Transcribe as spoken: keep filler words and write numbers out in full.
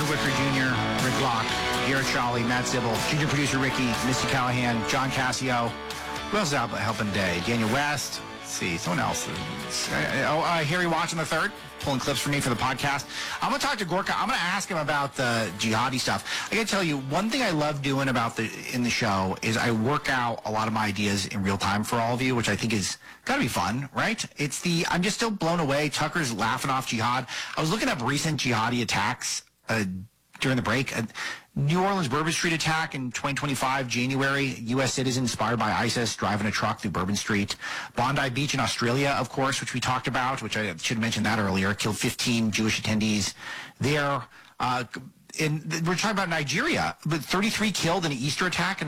Wicker Junior, Rick Locke, Garrett Shawley, Matt Zibble, junior producer Ricky, Misty Callahan, John Cassio. Who else is out helping today? Daniel West. Let's see, someone else. Oh, uh, Harry Watson the third, pulling clips for me for the podcast. I'm going to talk to Gorka. I'm going to ask him about the jihadi stuff. I got to tell you, one thing I love doing about the in the show is I work out a lot of my ideas in real time for all of you, which I think is got to be fun, right? It's the, I'm just still blown away. Tucker's laughing off jihad. I was looking up recent jihadi attacks uh, during the break. Uh, New Orleans Bourbon Street attack in twenty twenty-five, January. U S citizen inspired by ISIS driving a truck through Bourbon Street. Bondi Beach in Australia, of course, which we talked about, which I should have mentioned that earlier. Killed fifteen Jewish attendees there. Uh, in, we're talking about Nigeria, but thirty-three killed in an Easter attack in